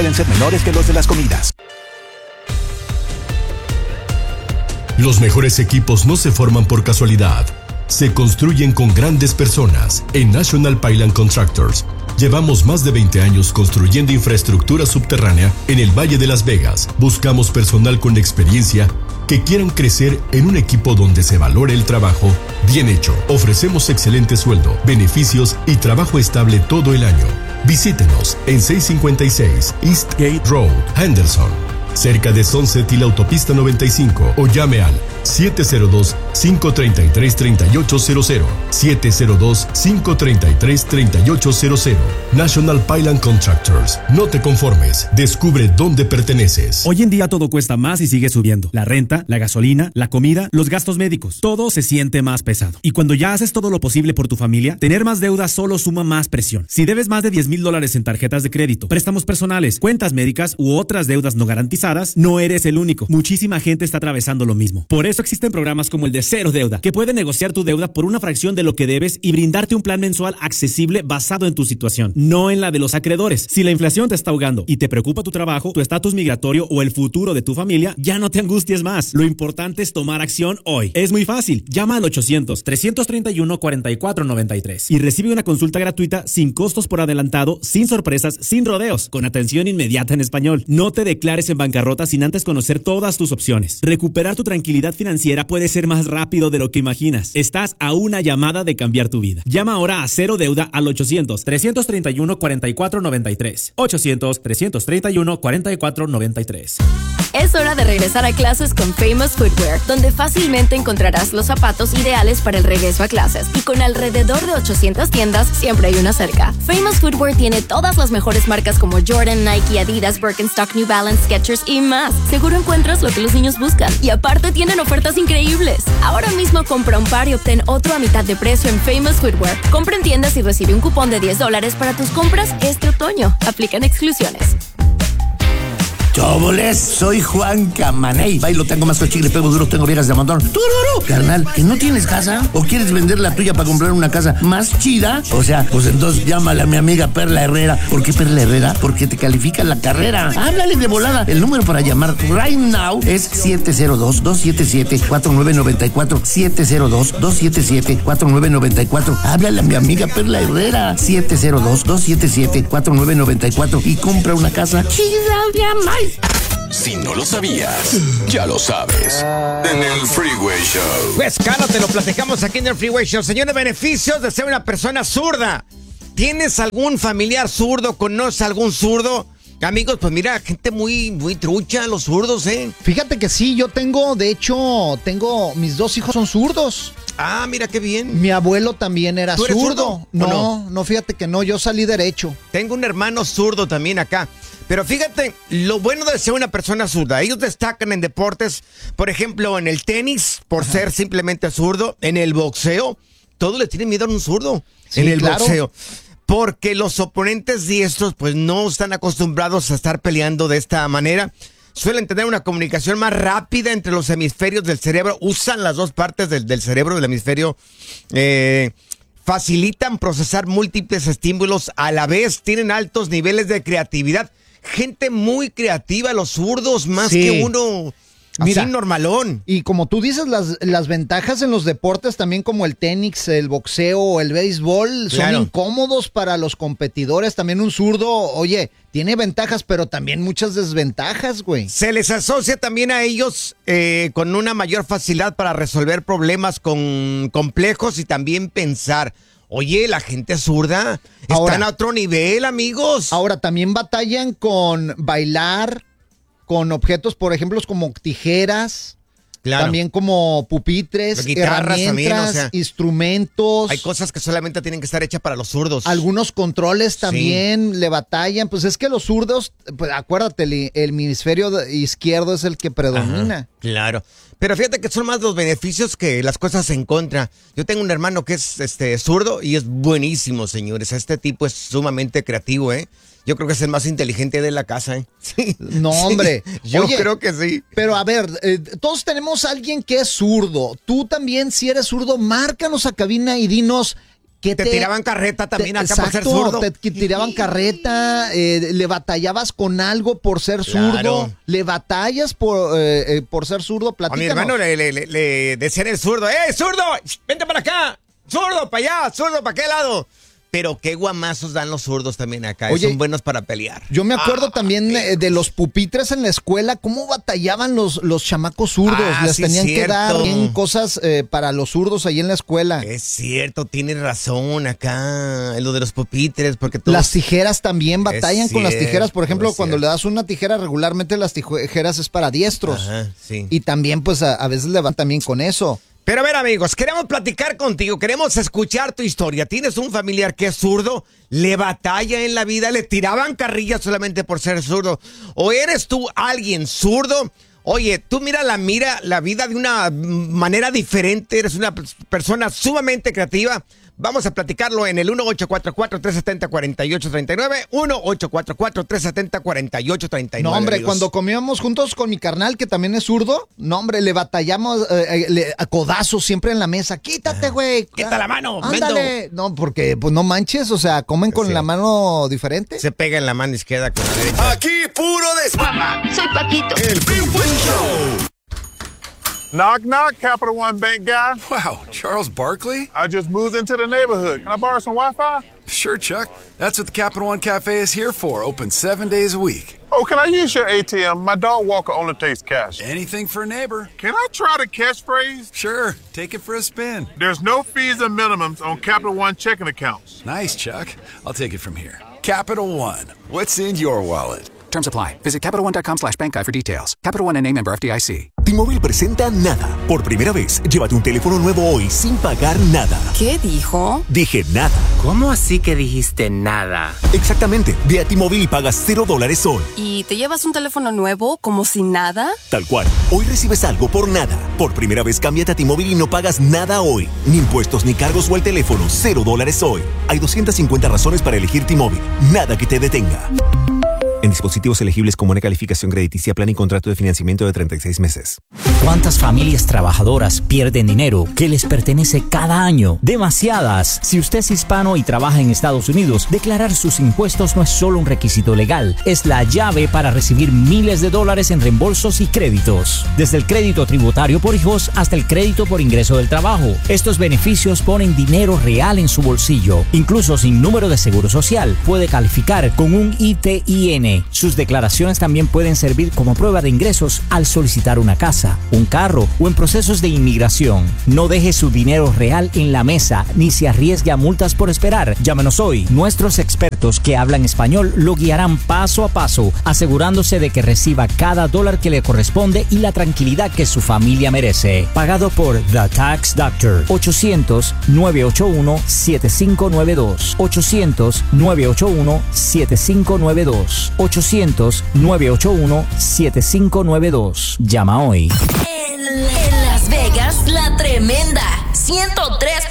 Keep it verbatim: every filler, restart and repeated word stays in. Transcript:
pueden ser menores que los de las comidas. Los mejores equipos no se forman por casualidad. Se construyen con grandes personas. En National Pipeline Contractors llevamos más de veinte años construyendo infraestructura subterránea en el Valle de Las Vegas. Buscamos personal con experiencia que quieran crecer en un equipo donde se valore el trabajo bien hecho. Ofrecemos excelente sueldo, beneficios y trabajo estable todo el año. Visítenos en seiscientos cincuenta y seis East Gate Road, Henderson, cerca de Sunset y la autopista noventa y cinco, o llame al siete cero dos, cinco tres tres, tres ocho cero cero, siete cero dos, cinco tres tres, tres ocho cero cero. National Pipeline Contractors. No te conformes, descubre dónde perteneces. Hoy en día todo cuesta más y sigue subiendo. La renta, la gasolina, la comida, los gastos médicos. Todo se siente más pesado. Y cuando ya haces todo lo posible por tu familia, tener más deuda solo suma más presión. Si debes más de diez mil dólares en tarjetas de crédito, préstamos personales, cuentas médicas u otras deudas no garantizadas, no eres el único. Muchísima gente está atravesando lo mismo. Por eso existen programas como el de Cero Deuda, que puede negociar tu deuda por una fracción de lo que debes y brindarte un plan mensual accesible basado en tu situación, no en la de los acreedores. Si la inflación te está ahogando y te preocupa tu trabajo, tu estatus migratorio o el futuro de tu familia, ya no te angusties más. Lo importante es tomar acción hoy. Es muy fácil. Llama al ochocientos, trescientos treinta y uno, cuarenta y cuatro noventa y tres y recibe una consulta gratuita sin costos por adelantado, sin sorpresas, sin rodeos, con atención inmediata en español. No te declares en bancarrota sin antes conocer todas tus opciones. Recuperar tu tranquilidad financiera puede ser más rápido de lo que imaginas. Estás a una llamada de cambiar tu vida. Llama ahora a Cero Deuda al ochocientos, trescientos treinta y uno, cuarenta y cuatro noventa y tres. ochocientos, trescientos treinta y uno, cuarenta y cuatro noventa y tres. Es hora de regresar a clases con Famous Footwear, donde fácilmente encontrarás los zapatos ideales para el regreso a clases. Y con alrededor de ochocientas tiendas, siempre hay una cerca. Famous Footwear tiene todas las mejores marcas como Jordan, Nike, Adidas, Birkenstock, New Balance, Skechers y más. Seguro encuentras lo que los niños buscan. Y aparte tienen ofertas increíbles. Ahora mismo compra un par y obtén otro a mitad de precio en Famous Footwear. Compra en tiendas y recibe un cupón de diez dólares para tus compras este otoño. Aplican exclusiones. ¡Chóboles! Soy Juan Camaney. Bailo, tengo más cochile, pego duro, tengo viejas de montón. ¡Tururú! Carnal, ¿que no tienes casa? ¿O quieres vender la tuya para comprar una casa más chida? O sea, pues entonces llámale a mi amiga Perla Herrera. ¿Por qué Perla Herrera? Porque te califica la carrera. Háblale de volada. El número para llamar right now es siete cero dos, dos siete siete, cuatro nueve nueve cuatro. siete cero dos, dos siete siete, cuatro nueve nueve cuatro. Háblale a mi amiga Perla Herrera. siete cero dos, dos siete siete, cuatro nueve nueve cuatro y compra una casa chida de amar. Si no lo sabías, ya lo sabes. En el Freeway Show. Pues claro, te lo platicamos aquí en el Freeway Show. Señores, beneficios de ser una persona zurda. ¿Tienes algún familiar zurdo? ¿Conoces algún zurdo? Amigos, pues mira, gente muy, muy trucha, los zurdos, ¿eh? Fíjate que sí, yo tengo, de hecho, tengo, mis dos hijos son zurdos. Ah, mira qué bien. Mi abuelo también era ¿Tú eres zurdo. zurdo? No, no, no, fíjate que no, yo salí derecho. Tengo un hermano zurdo también acá. Pero fíjate, lo bueno de ser una persona zurda, ellos destacan en deportes, por ejemplo, en el tenis, por Ajá. ser simplemente zurdo, en el boxeo, todos le tienen miedo a un zurdo, sí, en el claro. boxeo. Porque los oponentes diestros pues no están acostumbrados a estar peleando de esta manera. Suelen tener una comunicación más rápida entre los hemisferios del cerebro. Usan las dos partes del, del cerebro del hemisferio. Eh, facilitan procesar múltiples estímulos a la vez. Tienen altos niveles de creatividad. Gente muy creativa, los zurdos, más sí. que uno... Mira, así normalón. Y como tú dices, las, las ventajas en los deportes, también como el tenis, el boxeo o el béisbol, claro. son incómodos para los competidores. También un zurdo, oye, tiene ventajas, pero también muchas desventajas, güey. Se les asocia también a ellos eh, con una mayor facilidad para resolver problemas con complejos y también pensar. Oye, la gente zurda ahora, están a otro nivel, amigos. Ahora, también batallan con bailar, con objetos, por ejemplo, como tijeras, claro. también como pupitres, guitarras herramientas, también, o sea, instrumentos. Hay cosas que solamente tienen que estar hechas para los zurdos. Algunos controles también sí. le batallan. Pues es que los zurdos, pues acuérdate, el, el hemisferio izquierdo es el que predomina. Ajá, claro. Pero fíjate que son más los beneficios que las cosas en contra. Yo tengo un hermano que es este zurdo y es buenísimo, señores. Este tipo es sumamente creativo, ¿eh? Yo creo que es el más inteligente de la casa, ¿eh? Sí. No, hombre. Sí, yo Oye, creo que sí. Pero a ver, eh, todos tenemos a alguien que es zurdo. Tú también, si eres zurdo, márcanos a cabina y dinos Te, te tiraban carreta también te, acá exacto, por ser zurdo. Te, te tiraban carreta, eh, le batallabas con algo por ser zurdo. Claro. Le batallas por, eh, por ser zurdo, platícanos. A mi hermano le, le, le, le decían el zurdo, ¡eh, zurdo! ¡Vente para acá! ¡Zurdo, para allá! ¡Zurdo, para qué lado! Pero qué guamazos dan los zurdos también acá. Oye, son buenos para pelear. Yo me acuerdo ah, también de, de los pupitres en la escuela, cómo batallaban los, los chamacos zurdos. Ah, Les sí tenían cierto. que dar bien cosas eh, para los zurdos ahí en la escuela. Es cierto, tienes razón acá, lo de los pupitres. Porque todos... Las tijeras también batallan es con cierto, las tijeras. Por ejemplo, cuando cierto. le das una tijera, regularmente las tijeras es para diestros. Ajá, sí. Y también, pues, a, a veces le van también con eso. Pero a ver, amigos, queremos platicar contigo, queremos escuchar tu historia. ¿Tienes un familiar que es zurdo? ¿Le batalla en la vida? ¿Le tiraban carrilla solamente por ser zurdo? ¿O eres tú alguien zurdo? Oye, tú mira la, mira la vida de una manera diferente, eres una persona sumamente creativa. Vamos a platicarlo en el uno ocho cuatro cuatro, tres siete cero, cuatro ocho tres nueve, uno ocho cuatro cuatro, tres siete cero, cuatro ocho tres nueve. No, hombre, amigos. Cuando comíamos juntos con mi carnal, que también es zurdo, no, hombre, le batallamos eh, le, a codazos siempre en la mesa. Quítate, güey. Quita la mano, ándale. No, porque, pues, no manches, o sea, comen con sí. la mano diferente. Se pega en la mano izquierda con la derecha. Aquí, puro des... Mamá, soy Paquito. El Big Buen Show. Knock, knock, Capital One Bank guy. Wow, Charles Barkley? I just moved into the neighborhood. Can I borrow some Wi-Fi? Sure, Chuck. That's what the Capital One Cafe is here for, open seven days a week. Oh, can I use your A T M? My dog Walker only takes cash. Anything for a neighbor. Can I try the catchphrase? Sure, take it for a spin. There's no fees or minimums on Capital One checking accounts. Nice, Chuck. I'll take it from here. Capital One, what's in your wallet? Terms apply. Visit CapitalOne.com slash bank guide for details. Capital One N A member F D I C. T-Mobile presenta Nada. Por primera vez, llévate un teléfono nuevo hoy sin pagar nada. ¿Qué dijo? Dije nada. ¿Cómo así que dijiste nada? Exactamente. Ve a T-Mobile y pagas cero dólares hoy. ¿Y te llevas un teléfono nuevo como si nada? Tal cual. Hoy recibes algo por nada. Por primera vez, cámbiate a T-Mobile y no pagas nada hoy. Ni impuestos ni cargos o el teléfono. Cero dólares hoy. Hay doscientas cincuenta razones para elegir T-Mobile. Nada que te detenga. En dispositivos elegibles con buena calificación crediticia, plan y contrato de financiamiento de treinta y seis meses. ¿Cuántas familias trabajadoras pierden dinero que les pertenece cada año? Demasiadas. Si usted es hispano y trabaja en Estados Unidos, declarar sus impuestos no es solo un requisito legal, es la llave para recibir miles de dólares en reembolsos y créditos. Desde el crédito tributario por hijos hasta el crédito por ingreso del trabajo. Estos beneficios ponen dinero real en su bolsillo. Incluso sin número de seguro social, puede calificar con un I T I N. Sus declaraciones también pueden servir como prueba de ingresos al solicitar una casa, un carro o en procesos de inmigración. No deje su dinero real en la mesa ni se arriesgue a multas por esperar. Llámenos hoy. Nuestros expertos que hablan español lo guiarán paso a paso, asegurándose de que reciba cada dólar que le corresponde y la tranquilidad que su familia merece. Pagado por The Tax Doctor. ochocientos, nueve ocho uno, siete cinco nueve dos. ochocientos, nueve ocho uno, siete cinco nueve dos. ochocientos, nueve ocho uno, siete cinco nueve dos. Llama hoy. En, en Las Vegas, la tremenda ciento tres